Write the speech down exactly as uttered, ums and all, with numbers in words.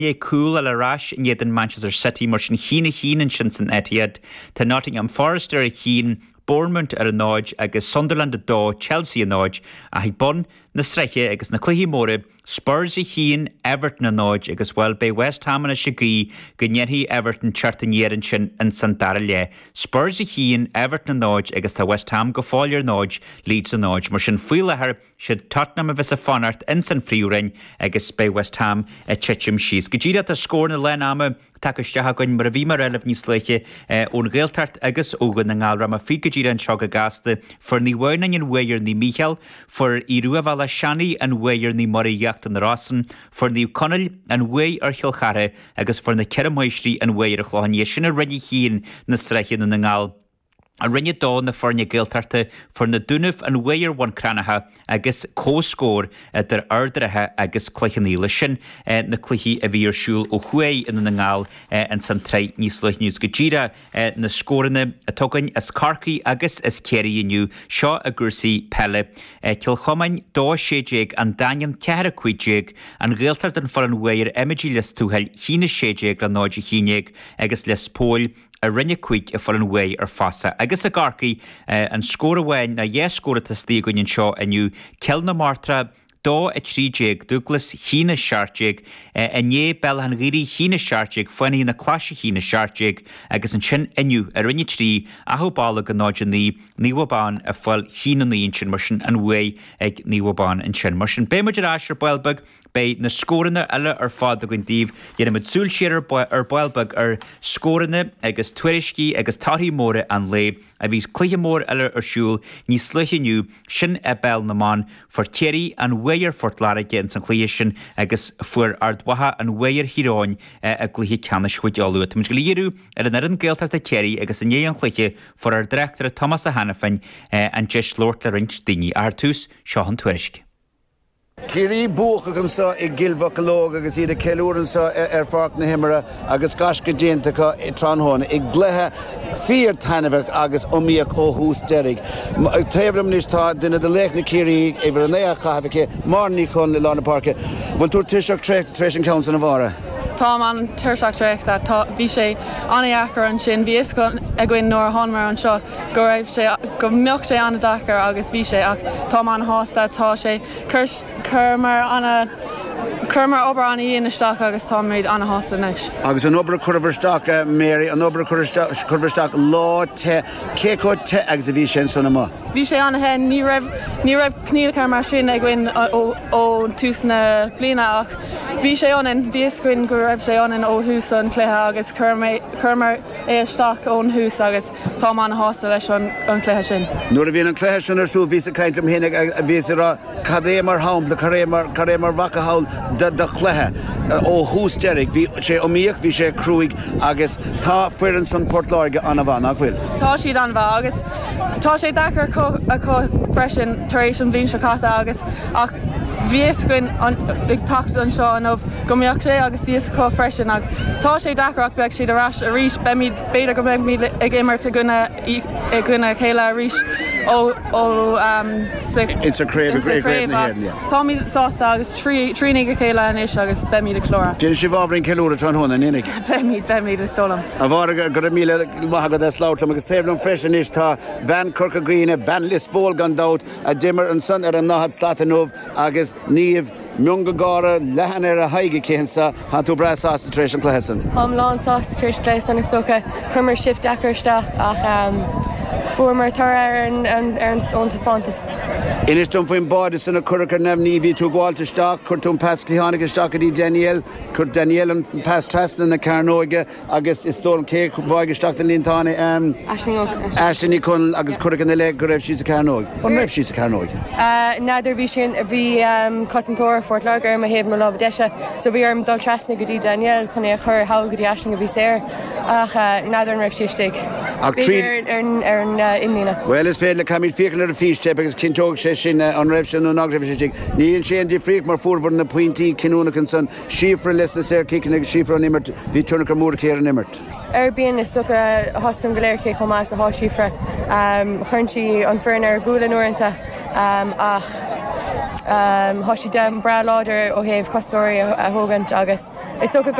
Ye cool a la rash in yet in Manchester City mar sin hína hín in sin san Etihad ta Nottingham Forest ar a hín Bournemouth ar a náid agus Sunderland a dó Chelsea a náid a hi bon na streiche agus na cluichí móra Spurs a hín Everton a náid agus well bei West Ham a sigí gynnerhi Everton chartan yerin sin in Santara le Spurs a hín Everton a náid agus ta West Ham go fáilir náid Leeds a náid mar sin fuile har should Tottenham a vis a fanart in San Friúrein agus bei West Ham a Chechim Shees gejira ta score na lename takeiste goin mar bhí mar elef níos leiche ón Gaeltart agus ógan na ngáil ram a fi gejira an seoga gaste for ní bhhain an weir ní Michael for i ruavala Shani an weir ní Murray yacht an Rossen for ní Connell an way ar Hilchare agus for na Kermoistri an weir a chláhan sin a rinne hín na streiche na ngáil a rinne dó na forne Gaeltarte for na Dunuf an weir one cranaha agus co-score at der ardrehe agus cluichaníle sin na cluichí a bhí arsúl ó chué in na ngáil an san treit níos leith níos gojira na scorene a tugain as Carkey agus as Kerry iniu seo a gursaí pelle Kilchomain dó séjig an Daniel ceara cuidig an Gaeltart an for an weir emigi les túhel hína séjig an náide híneig agus les pól a rinne cuig a for an way ar fasa agus a Garkey uh, an score awain na yes score ta stígun in seo aniu Kelna Martra dó a tríjig Douglas hína shartjig a né bell han riri hína shartjig funny na clash hína shartjig agus an sin aniu a rinne trí a hobala go náid ní níwaban a full hína ní in sin marsin an way ag níwaban in sin marsin be muidir asher Boilbug bei na scorene alle ar fád a goin díb dhéanam mit súlséir ar Boilbug ar scorene agus tuiriski agus tarí móra an le a bhís cluiche mór alle ar siúl ní sluchiniu sin a bell na man for Kerry an weir fortlara gen san cluiche sin agus fuair ardwaha an weir hiráin a cluiche canis chuideálu a mis glíru ar an erin Gaeltart a Kerry agus an éan cluiche for ar director Thomas a Hannafin an jeis Lord le rinch daoine artús seo an tuiriski. Kiri búcha gom sa I gilva calóg agus iad a ceilúran sa ar fác na himara agus gasca déantacha I tránhóna I glethe fíor tanmhah agus omíoch ó hús derig. Taobhram níos tá duine de léich na Kiri I bhar an éach chahacha mar ní chun le lána parca. Bhain túr tuiseach tréis an council na bhara. Tá an tuirseach tréich that bhí sé anaíachar an sin bhíos go a gcuin nóir honmar an seo go raibh sé go mbeoch sé anna dachar agus bhí sé ach tá an hásta tá sé chumar anna chumar obair anna íonaisteach agus tá méid anna hásta leis. Agus an obair chuirhirsteach Mary an obair chuirhirsteach lá te céco te agus a bhí sin sanna má. Bhí sé anna hen ní raibh ní raibh cníalchar mar sin ag gcuin ó tús na bliana ach bhí sé anan bhíos gcuin go raibh sé anan ó hús an cléthe agus chumar é isteach ón hús agus tá anna hásta leis an cléthe sin. Nuair a bhíon an cléthe sin arsúl bhí a caintlim hénig a bhí a cadé mar hámbla cadé mar vacahail de chléthe ó hús derig bhí sé omíoch bhí sé cruúig agus tá fuirann san Portláirge anna bhán ach bhfuil. Tá siad an bha agus tá sé dachar a có freisin taréis an bhín seachata agus ach bhíos gcuin ag tacht an seo an gombeoch sé agus bhíos có freisin ach tá sé dachar beag siad arás a rís be míad beidir go beag míad ag immert a gcuine ag gcuine chéile a rís ó ó It's a crave a crave Tá míad sásta agus trínig a chéile inis agus be míad a chlóra. Dine si bhábhrainn ceilúra tránhóna innig. Be míad be míad a stólam. A bhar go míle maithagad a sláirtam agus taobhlam freisin is tá bhean Corca Greene ben Lisbol gan dát a dimmer an san ar an náhad slatanóh agus níomh Miunga gára lehan ar a haige céansa ha tú bra sásta tréis an chlésan. Am lán sásta tréis chlésan is socha chumar shift decarsteach ach fuair tar ar an óntas bantas. Inis dom faoin bád is sanna curachar nemní bhí tú gháilta steach chuir tún pas cliánacha steach dí Daniel chur Daniel an pas trasna na Carnóige agus is tóil cé bháige steach na líntána Ashton í chun agus curachar na le go raibh síos a Carnóig. An raibh síos a Carnóig? Nadidir bhí sin bhí cosantóir Fort Largar ma héad mar lá deise, so bhí arm dul trasna go dtí Daniel chun é chur hail go dtí Ashton go bhí séir ach nadidir an raibh síosteigh. Ar an imlína. Well is féile camid fiaclan ar a fíiste agus cintóg sé sin an raibh sin an agribh sé sig. Níl sé an difríoch mar fuórhar na pointí cinúnachan san sífra les na séir cicin agus sífra an immert bhí túnachar mór céir an immert. Ar bíon is sto a hoscon goléir cé chomás a há sífra chun si an fearn ar gúla nuairnta ach há si dem bra láidir ó héobh costóirí a thugant agus Is so